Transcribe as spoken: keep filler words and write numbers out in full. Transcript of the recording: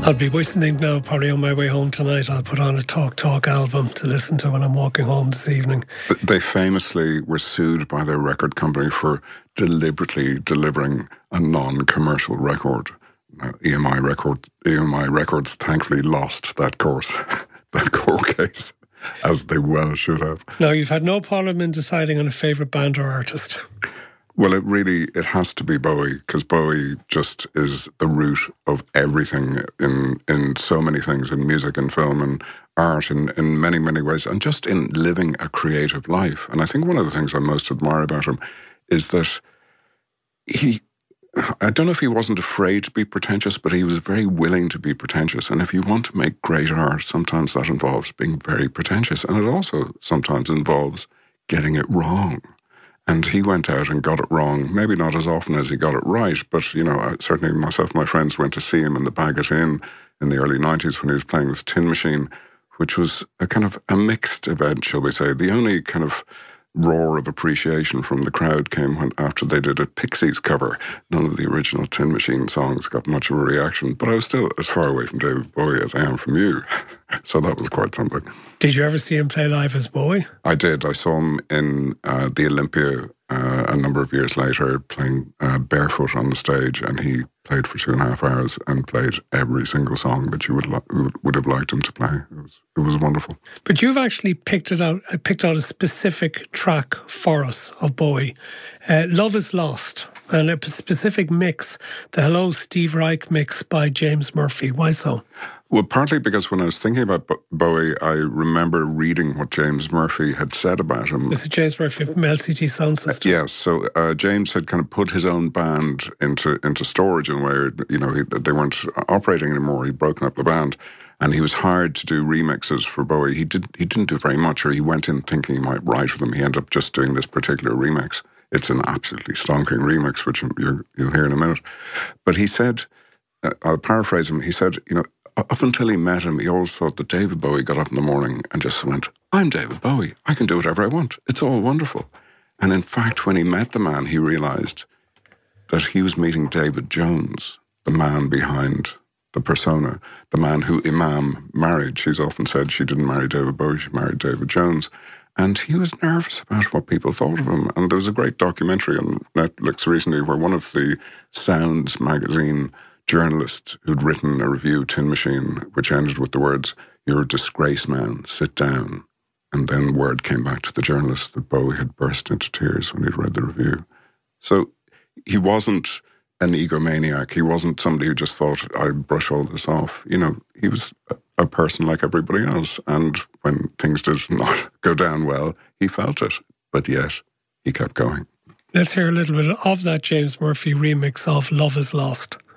I'll be listening now, probably on my way home tonight. I'll put on a Talk Talk album to listen to when I'm walking home this evening. They famously were sued by their record company for deliberately delivering a non-commercial record. Now, E M I record, E M I Records thankfully lost that course, that court case, as they well should have. Now, you've had no problem in deciding on a favourite band or artist. Well, it really, it has to be Bowie, because Bowie just is the root of everything in in so many things, in music and film and art, in, in many, many ways, and just in living a creative life. And I think one of the things I most admire about him is that he, I don't know if he wasn't afraid to be pretentious, but he was very willing to be pretentious. And if you want to make great art, sometimes that involves being very pretentious. And it also sometimes involves getting it wrong. And he went out and got it wrong, maybe not as often as he got it right, but, you know, certainly myself and my friends went to see him in the Bagot Inn in the early nineties when he was playing with Tin Machine, which was a kind of a mixed event, shall we say. The only kind of roar of appreciation from the crowd came when after they did a Pixies cover. None of the original Tin Machine songs got much of a reaction, but I was still as far away from David Bowie as I am from you. So that was quite something. Did you ever see him play live as Bowie? I did. I saw him in uh, the Olympia uh, a number of years later playing uh, barefoot on the stage, and he played for two and a half hours and played every single song that you would li- would have liked him to play. It was it was wonderful. But you've actually picked it out. picked out a specific track for us of Bowie, uh, "Love Is Lost," and a specific mix, the Hello Steve Reich mix by James Murphy. Why so? Well, partly because when I was thinking about Bowie, I remember reading what James Murphy had said about him. This is James Murphy from L C T Sound System. Uh, yes, so uh, James had kind of put his own band into into storage in a way. You know, he, they weren't operating anymore. He'd broken up the band, and he was hired to do remixes for Bowie. He did he didn't do very much, or he went in thinking he might write for them. He ended up just doing this particular remix. It's an absolutely stonking remix, which you're, you'll hear in a minute. But he said, uh, I'll paraphrase him. He said, you know, up until he met him, he always thought that David Bowie got up in the morning and just went, I'm David Bowie. I can do whatever I want. It's all wonderful. And in fact, when he met the man, he realised that he was meeting David Jones, the man behind the persona, the man who Imam married. She's often said she didn't marry David Bowie, she married David Jones. And he was nervous about what people thought of him. And there was a great documentary on Netflix recently where one of the Sounds magazine journalist who'd written a review, Tin Machine, which ended with the words, "You're a disgrace, man, sit down." And then word came back to the journalist that Bowie had burst into tears when he'd read the review. So he wasn't an egomaniac. He wasn't somebody who just thought, I'd brush all this off. You know, he was a person like everybody else. And when things did not go down well, he felt it. But yet, he kept going. Let's hear a little bit of that James Murphy remix of Love Is Lost.